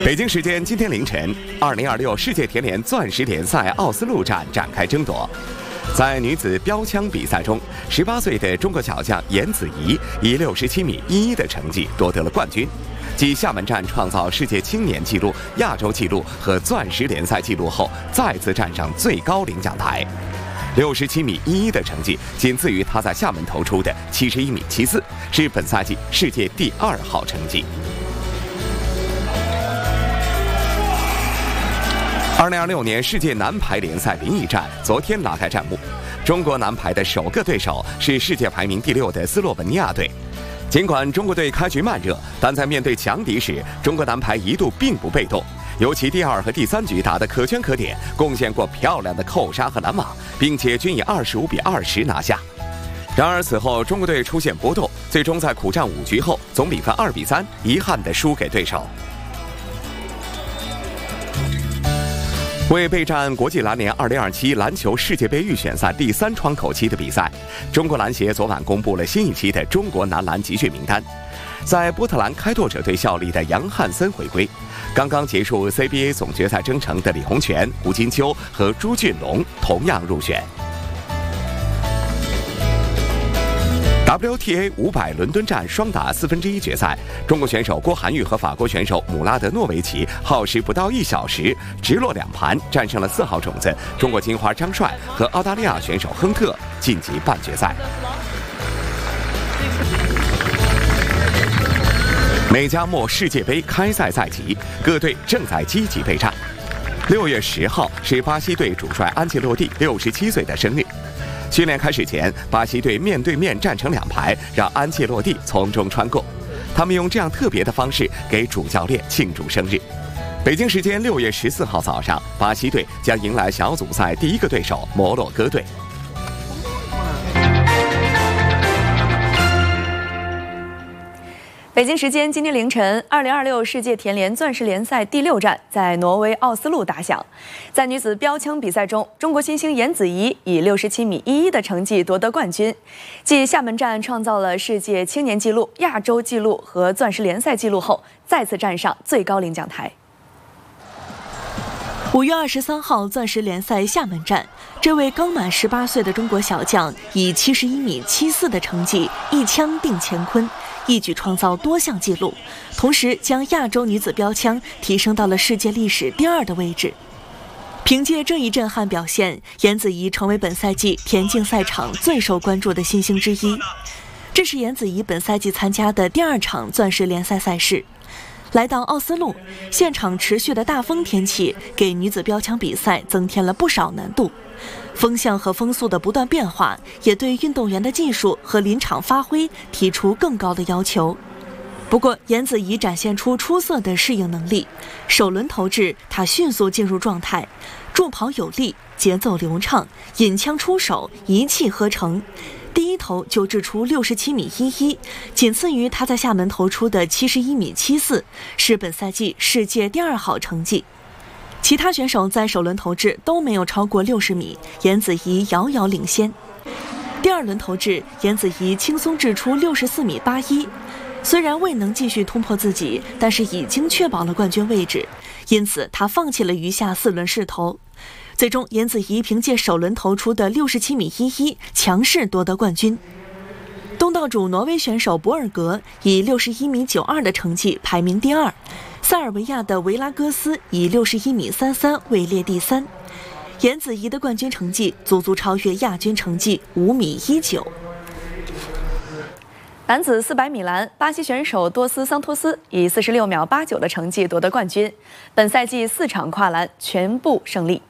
北京时间今天凌晨，2026世界田联钻石联赛奥斯陆站展开争夺。在女子标枪比赛中，18岁的中国小将颜子怡以67米11的成绩夺得了冠军，继厦门站创造世界青年纪录、亚洲纪录和钻石联赛纪录后，再次站上最高领奖台。67米11的成绩仅次于她在厦门投出的71米74，是本赛季世界第2好成绩。2026年世界男排联赛临沂站昨天拉开战幕，中国男排的首个对手是世界排名第6的斯洛文尼亚队。尽管中国队开局慢热，但在面对强敌时，中国男排一度并不被动，尤其第2和第3局打得可圈可点，贡献过漂亮的扣杀和拦网，并且均以25比20拿下。然而此后中国队出现波动，最终在苦战5局后，总比分2比3，遗憾地输给对手。为备战国际篮联2027篮球世界杯预选赛第3窗口期的比赛，中国篮协昨晚公布了新一期的中国男篮集训名单。在波特兰开拓者队效力的杨汉森回归，刚刚结束 CBA 总决赛征程的李洪权、胡金秋和朱俊龙同样入选。WTA 500伦敦站双打1/4决赛，中国选手郭涵予和法国选手姆拉德诺维奇耗时不到1小时，直落2盘战胜了4号种子中国金花张帅和澳大利亚选手亨特，晋级半决赛。美加墨世界杯开赛在即，各队正在积极备战。6月10号是巴西队主帅安切洛蒂67岁的生日。训练开始前，巴西队面对面站成2排，让安切洛蒂从中穿过。他们用这样特别的方式给主教练庆祝生日。北京时间6月14号早上，巴西队将迎来小组赛第1个对手摩洛哥队。 北京时间今天凌晨，2026世界田联钻石联赛第6站在挪威奥斯陆打响。在女子标枪比赛中，中国新星颜子怡以67米11的成绩夺得冠军，继厦门站创造了世界青年纪录、亚洲纪录和钻石联赛纪录后，再次站上最高领奖台。 5月23号，钻石联赛厦门站，这位刚满18岁的中国小将以71米74的成绩一枪定乾坤，一举创造多项纪录，同时将亚洲女子标枪提升到了世界历史第2的位置。凭借这一震撼表现，颜子怡成为本赛季田径赛场最受关注的新星之一。这是颜子怡本赛季参加的第2场钻石联赛赛事。来到奥斯陆，现场持续的大风天气给女子标枪比赛增添了不少难度。风向和风速的不断变化，也对运动员的技术和临场发挥提出更高的要求。不过，颜子怡展现出出色的适应能力，首轮投掷她迅速进入状态，助跑有力，节奏流畅，引枪出手，一气呵成。第1投就掷出67米11，仅次于他在厦门投出的71米74，是本赛季世界第2好成绩。其他选手在首轮投掷都没有超过60米，颜子怡遥遥领先。第2轮投掷，颜子怡轻松掷出64米81，虽然未能继续突破自己，但是已经确保了冠军位置，因此他放弃了余下4轮试投。最终，颜子怡凭借首轮投出的67米11强势夺得冠军。东道主挪威选手博尔格以61米92的成绩排名第2，塞尔维亚的维拉戈斯以61米33位列第3。颜子怡的冠军成绩足足超越亚军成绩5米19。 男子400米栏，巴西选手多斯桑托斯以46秒89的成绩夺得冠军，本赛季4场跨栏全部胜利。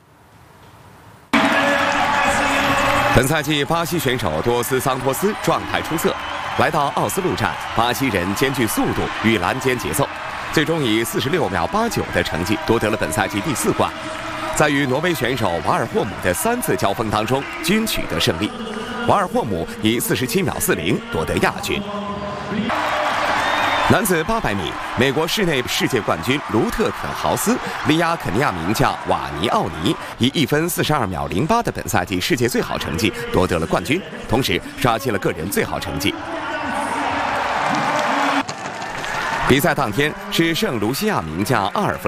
本赛季巴西选手多斯桑托斯状态出色，来到奥斯陆站，巴西人兼具速度与栏间节奏，最终以46秒89的成绩夺得了本赛季第4冠。在与挪威选手瓦尔霍姆的3次交锋当中，均取得胜利。瓦尔霍姆以47秒40夺得亚军。男子800米，美国室内世界冠军卢特肯豪斯力压肯尼亚名将瓦尼奥尼，以1分42秒08的本赛季世界最好成绩夺得了冠军，同时刷新了个人最好成绩。比赛当天是圣卢西亚名将阿尔弗